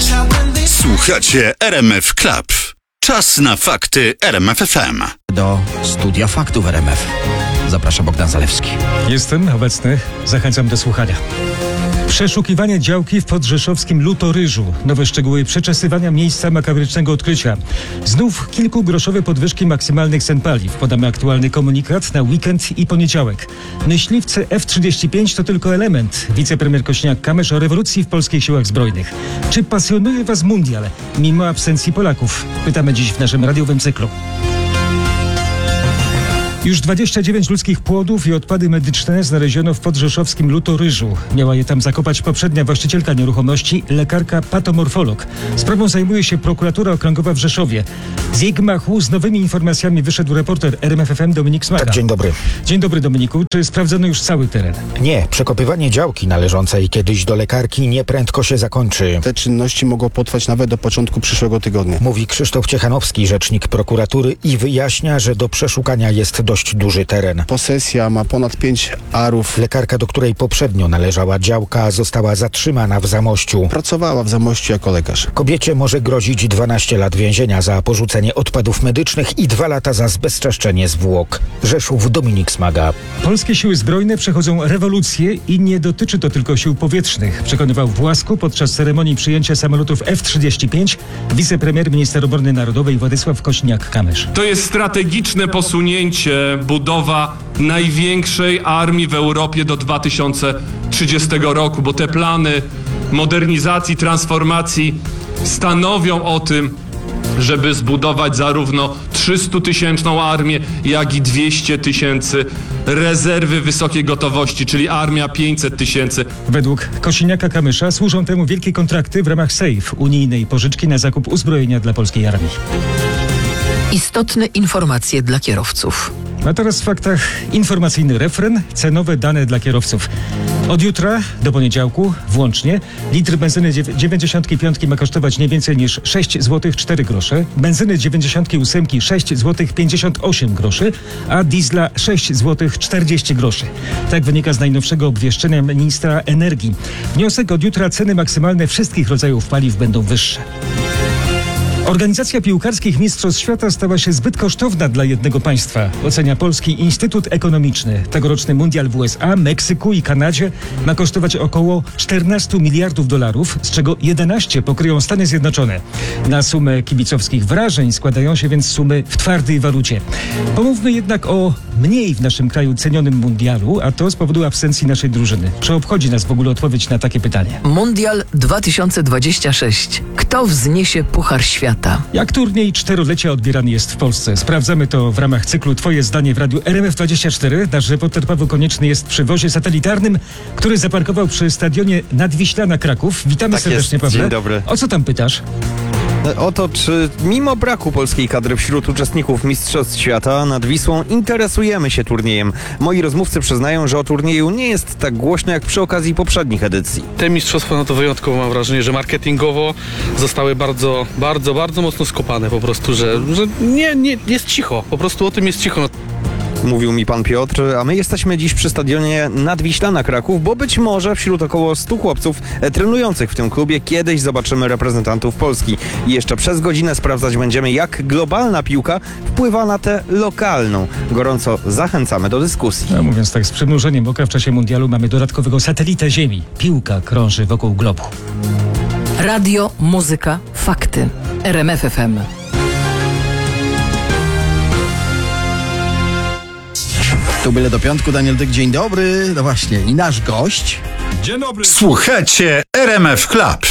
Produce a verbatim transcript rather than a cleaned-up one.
Słuchacie R M F Club. Czas na fakty R M F F M. Do studia faktów R M F zaprasza Bogdan Zalewski. Jestem obecny, zachęcam do słuchania. Przeszukiwanie działki w podrzeszowskim Lutoryżu. Nowe szczegóły przeczesywania miejsca makabrycznego odkrycia. Znów kilkugroszowe podwyżki maksymalnych cen paliw. Podamy aktualny komunikat na weekend i poniedziałek. Myśliwce F trzydzieści pięć to tylko element. Wicepremier Kosiniak-Kamysz o rewolucji w polskich siłach zbrojnych. Czy pasjonuje Was mundial, mimo absencji Polaków? Pytamy dziś w naszym radiowym cyklu. Już dwadzieścia dziewięć ludzkich płodów i odpady medyczne znaleziono w podrzeszowskim Lutoryżu. Miała je tam zakopać poprzednia właścicielka nieruchomości, lekarka patomorfolog. Sprawą zajmuje się prokuratura okręgowa w Rzeszowie. Z jej gmachu z nowymi informacjami wyszedł reporter R M F F M Dominik Smaga. Tak, dzień dobry. Dzień dobry, Dominiku. Czy sprawdzono już cały teren? Nie, przekopywanie działki należącej kiedyś do lekarki nieprędko się zakończy. Te czynności mogą potrwać nawet do początku przyszłego tygodnia. Mówi Krzysztof Ciechanowski, rzecznik prokuratury, i wyjaśnia, że do przeszukania jest dość duży teren. Posesja ma ponad pięć arów. Lekarka, do której poprzednio należała działka, została zatrzymana w Zamościu. Pracowała w Zamościu jako lekarz. Kobiecie może grozić dwanaście lat więzienia za porzucenie odpadów medycznych i dwa lata za zbezczeszczenie zwłok. Rzeszów, Dominik Smaga. Polskie siły zbrojne przechodzą rewolucję i nie dotyczy to tylko sił powietrznych. Przekonywał w Łasku podczas ceremonii przyjęcia samolotów F trzydzieści pięć wicepremier, minister obrony narodowej Władysław Kosiniak-Kamysz. To jest strategiczne posunięcie, budowa największej armii w Europie do dwa tysiące trzydziestego roku, bo te plany modernizacji, transformacji stanowią o tym, żeby zbudować zarówno trzystutysięczną armię, jak i dwieście tysięcy rezerwy wysokiej gotowości, czyli armia pięćset tysięcy. Według Kosiniaka-Kamysza służą temu wielkie kontrakty w ramach SAFE, unijnej pożyczki na zakup uzbrojenia dla polskiej armii. Istotne informacje dla kierowców. A teraz w faktach informacyjny refren, cenowe dane dla kierowców. Od jutra do poniedziałku włącznie litr benzyny dziewięćdziesiąt pięć ma kosztować nie więcej niż sześć złotych cztery grosze, benzyny dziewięćdziesiąt osiem sześć złotych pięćdziesiąt osiem groszy, a diesla sześć złotych czterdzieści groszy. Tak wynika z najnowszego obwieszczenia ministra energii. Wniosek: od jutra ceny maksymalne wszystkich rodzajów paliw będą wyższe. Organizacja piłkarskich Mistrzostw Świata stała się zbyt kosztowna dla jednego państwa, ocenia Polski Instytut Ekonomiczny. Tegoroczny mundial w U S A, Meksyku i Kanadzie ma kosztować około czternaście miliardów dolarów, z czego jedenaście pokryją Stany Zjednoczone. Na sumę kibicowskich wrażeń składają się więc sumy w twardej walucie. Pomówmy jednak o mniej w naszym kraju cenionym mundialu, a to z powodu absencji naszej drużyny. Czy obchodzi nas w ogóle odpowiedź na takie pytanie? Mundial dwa tysiące dwudziesty szósty. Kto wzniesie Puchar Świata? Jak turniej czterolecia odbierany jest w Polsce? Sprawdzamy to w ramach cyklu Twoje zdanie w radiu R M F dwadzieścia cztery. Nasz reporter Paweł Konieczny jest przy wozie satelitarnym, który zaparkował przy stadionie Nadwiślana Kraków. Witamy Tak serdecznie, jest. Pawle. Dzień dobry. O co tam pytasz? O to, czy mimo braku polskiej kadry wśród uczestników Mistrzostw Świata nad Wisłą interesujemy się turniejem. Moi rozmówcy przyznają, że o turnieju nie jest tak głośno jak przy okazji poprzednich edycji. Te mistrzostwa, no to wyjątkowo mam wrażenie, że marketingowo zostały bardzo, bardzo, bardzo mocno skopane po prostu, że, że nie, nie, jest cicho, po prostu o tym jest cicho. Mówił mi pan Piotr, a my jesteśmy dziś przy stadionie Nadwiślana Kraków, bo być może wśród około stu chłopców e, trenujących w tym klubie kiedyś zobaczymy reprezentantów Polski. I jeszcze przez godzinę sprawdzać będziemy, jak globalna piłka wpływa na tę lokalną. Gorąco zachęcamy do dyskusji. No, mówiąc tak z przymrużeniem oka, w czasie mundialu mamy dodatkowego satelitę Ziemi. Piłka krąży wokół globu. Radio, muzyka, fakty. R M F F M. Tu byle do piątku, Daniel Dyk, dzień dobry. No właśnie, i nasz gość. Słuchacie R M F Club.